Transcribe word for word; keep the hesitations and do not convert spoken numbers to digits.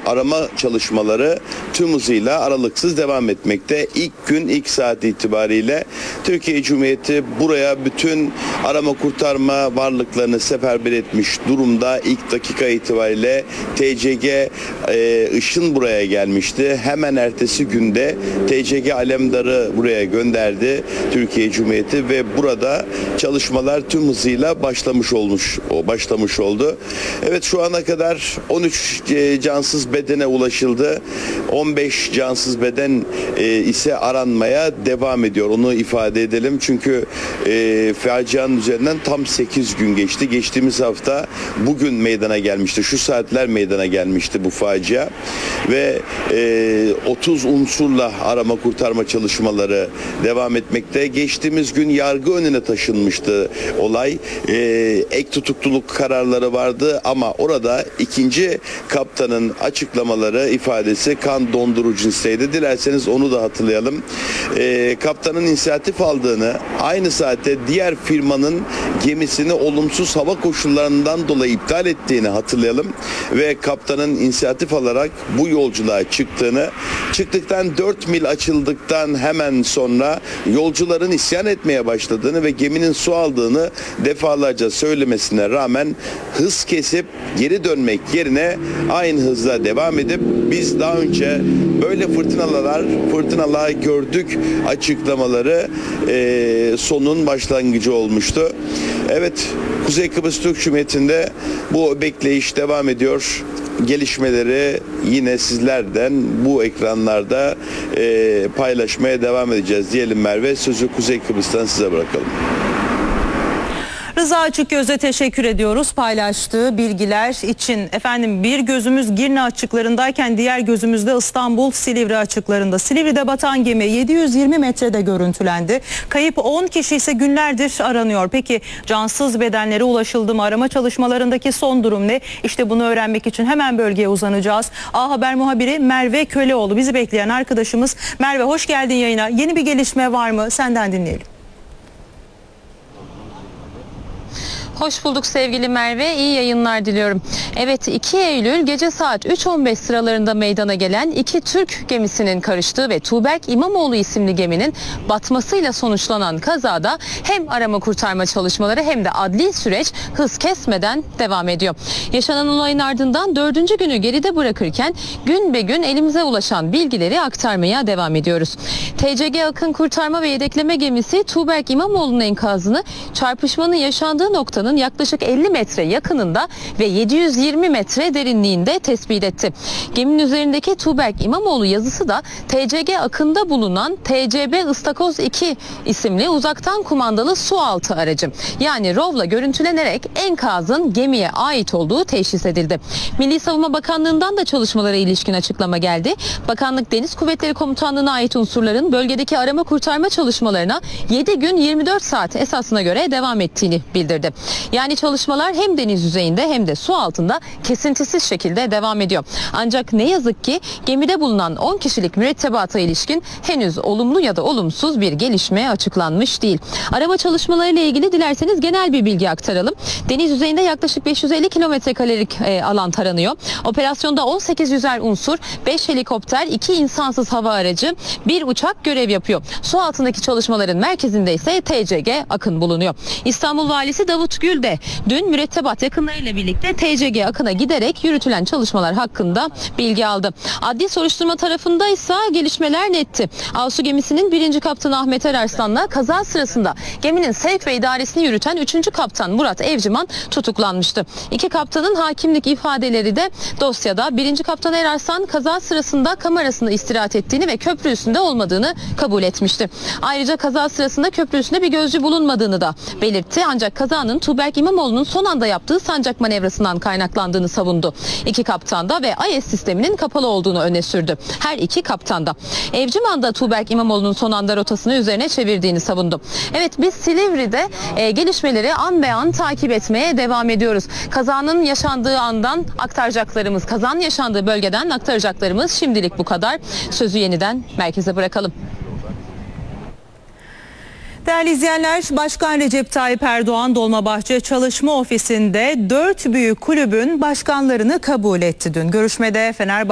arama çalışmaları tüm hızıyla aralıksız devam etmekte. İlk gün ilk saat itibariyle Türkiye Cumhuriyeti buraya bütün arama kurtarma varlıklarını seferber etmiş durumda. İlk dakika itibariyle T C G e, Işın buraya gelmişti. Hemen ertesi günde T C G Alemdar'ı buraya gönderdi Türkiye Cumhuriyeti ve burada çalışmalar tüm hızıyla başlamış olmuş o başlamış oldu. Evet, şu ana kadar on üç e, cansız bedene ulaşıldı. on beş cansız beden e, ise aranmaya devam ediyor. Onu ifade edelim. Çünkü e, facianın üzerinden tam sekiz gün geçti. Geçtiğimiz hafta bugün meydana gelmişti. Şu saatler meydana gelmişti bu facia. Ve e, otuz unsurla arama kurtarma çalışmaları devam etmekte. Geçtiğimiz gün yargı önüne taşınmıştı olay. E, ek tutukluluk kararları vardı ama orada ikinci kaptanın açıklamaları, ifadesi kan dondurucu cinsteydi. Dilerseniz onu da hatırlayalım. E, kaptanın inisiyatif aldığını, aynı saatte diğer firmanın gemisini olumsuz hava koşullarından dolayı iptal ettiğini hatırlayalım ve kaptanın inisiyatif alarak bu yolculuğa çıktığını, çıktıktan dört mil açıldıktan hemen sonra yolcuların isyan etmeye başladığını ve geminin su aldığını defalarca söylemesine rağmen hız kesip geri dönmek yerine aynı hızla devam edip biz daha önce böyle fırtınalar fırtınalar gördük açıklamaları e, sonun başlangıcı olmuştu. Evet, Kuzey Kıbrıs Türk Cumhuriyeti'nde bu bekleyiş devam ediyor. Gelişmeleri yine sizlerden bu ekranlarda e, paylaşmaya devam edeceğiz diyelim Merve. Sözü Kuzey Kıbrıs'tan size bırakalım. Rıza Açıkgöz'e teşekkür ediyoruz paylaştığı bilgiler için. Efendim, bir gözümüz Girne açıklarındayken diğer gözümüz de İstanbul Silivri açıklarında. Silivri'de batan gemi yedi yüz yirmi metrede görüntülendi. Kayıp on kişi ise günlerdir aranıyor. Peki cansız bedenlere ulaşıldı mı? Arama çalışmalarındaki son durum ne? İşte bunu öğrenmek için hemen bölgeye uzanacağız. A Haber muhabiri Merve Köleoğlu bizi bekleyen arkadaşımız. Merve, hoş geldin yayına. Yeni bir gelişme var mı? Senden dinleyelim. Hoş bulduk sevgili Merve, iyi yayınlar diliyorum. Evet, iki Eylül gece saat üç on beş sıralarında meydana gelen iki Türk gemisinin karıştığı ve Tuğberk İmamoğlu isimli geminin batmasıyla sonuçlanan kazada hem arama kurtarma çalışmaları hem de adli süreç hız kesmeden devam ediyor. Yaşanan olayın ardından dördüncü günü geride bırakırken gün be gün elimize ulaşan bilgileri aktarmaya devam ediyoruz. T C G Akın Kurtarma ve Yedekleme Gemisi Tuğberk İmamoğlu'nun enkazını çarpışmanın yaşandığı noktanın yaklaşık elli metre yakınında ve yedi yüz yirmi metre derinliğinde tespit etti. Geminin üzerindeki Tuğberk İmamoğlu yazısı da T C G Akın'da bulunan T C B Istakoz iki isimli uzaktan kumandalı su altı aracı. Yani ROV'la görüntülenerek enkazın gemiye ait olduğu teşhis edildi. Milli Savunma Bakanlığı'ndan da çalışmalara ilişkin açıklama geldi. Bakanlık Deniz Kuvvetleri Komutanlığı'na ait unsurların bölgedeki arama kurtarma çalışmalarına yedi gün yirmi dört saat esasına göre devam ettiğini bildirdi. Yani çalışmalar hem deniz yüzeyinde hem de su altında kesintisiz şekilde devam ediyor. Ancak ne yazık ki gemide bulunan on kişilik mürettebata ilişkin henüz olumlu ya da olumsuz bir gelişme açıklanmış değil. Arama çalışmalarıyla ilgili dilerseniz genel bir bilgi aktaralım. Deniz yüzeyinde yaklaşık beş yüz elli kilometre karelik e, alan taranıyor. Operasyonda on sekiz yüzer unsur, beş helikopter, iki insansız hava aracı, bir uçak görev yapıyor. Su altındaki çalışmaların merkezinde ise T C G Akın bulunuyor. İstanbul Valisi Davut Gül de dün mürettebat yakınlarıyla birlikte T C G Akın'a giderek yürütülen çalışmalar hakkında bilgi aldı. Adli soruşturma tarafında ise gelişmeler netti. Ağsu gemisinin birinci kaptanı Ahmet Erarslan'la kaza sırasında geminin sevk ve idaresini yürüten üçüncü kaptan Murat Evciman tutuklanmıştı. İki kaptanın hakimlik ifadeleri de dosyada. Birinci kaptan Erarslan kaza sırasında kamerasında istirahat ettiğini ve köprü üstünde olmadığını kabul etmişti. Ayrıca kaza sırasında köprü üstünde bir gözcü bulunmadığını da belirtti. Ancak kazanın Tuğberk İmamoğlu'nun son anda yaptığı sancak manevrasından kaynaklandığını savundu. İki kaptan da ve A E S sisteminin kapalı olduğunu öne sürdü. Her iki kaptan da. Evciman da Tuğberk İmamoğlu'nun son anda rotasını üzerine çevirdiğini savundu. Evet, biz Silivri'de e, gelişmeleri an be an takip etmeye devam ediyoruz. Kazanın yaşandığı andan aktaracaklarımız, kazanın yaşandığı bölgeden aktaracaklarımız şimdilik bu kadar. Sözü yeniden merkeze bırakalım. Değerli izleyenler, Başkan Recep Tayyip Erdoğan Dolmabahçe Çalışma Ofisi'nde dört büyük kulübün başkanlarını kabul etti dün. Görüşmede Fenerbahçe